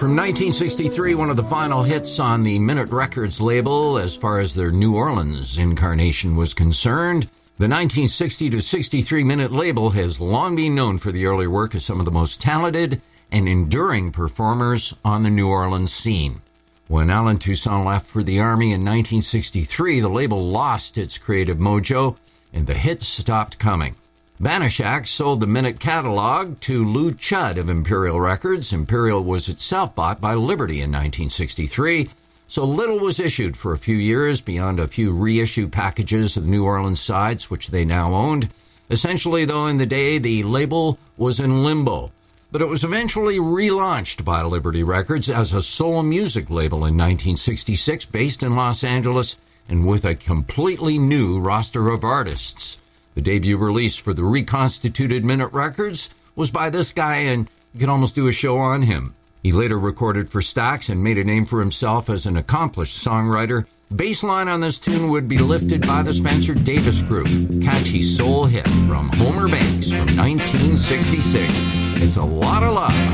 From 1963, one of the final hits on the Minute Records label as far as their New Orleans incarnation was concerned. The 1960 to 63 Minute label has long been known for the early work of some of the most talented and enduring performers on the New Orleans scene. When Allen Toussaint left for the Army in 1963, the label lost its creative mojo and the hits stopped coming. Banishak sold the Minute catalog to Lou Chudd of Imperial Records. Imperial was itself bought by Liberty in 1963, so little was issued for a few years beyond a few reissue packages of the New Orleans sides, which they now owned. Essentially, though, in the day, the label was in limbo. But it was eventually relaunched by Liberty Records as a soul music label in 1966, based in Los Angeles, and with a completely new roster of artists. The debut release for the reconstituted Minute Records was by this guy, and you could almost do a show on him. He later recorded for Stax and made a name for himself as an accomplished songwriter. Bassline on this tune would be lifted by the Spencer Davis Group. Catchy soul hit from Homer Banks from 1966. It's a lot of love.